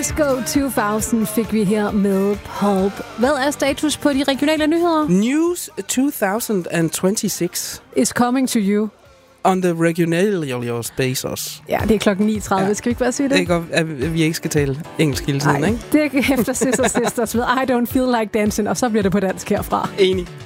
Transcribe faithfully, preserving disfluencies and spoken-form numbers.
Disco to tusind fik vi her med Pulp. Hvad er status på de regionale nyheder? News two thousand twenty-six Is coming to you. On the regional basis. Ja, det er klokken ni tredive. Ja. Skal vi ikke bare sige det? Det er godt, at vi ikke skal tale engelsk hele tiden, Ej, ikke? det er efter Sisters Sisters med I don't feel like dancing, og så bliver det på dansk herfra. Enig.